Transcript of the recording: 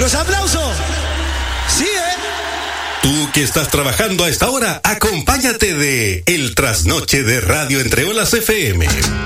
Los aplausos. Sí, Tú que estás trabajando a esta hora, acompáñate de El Trasnoche de Radio Entre Olas FM.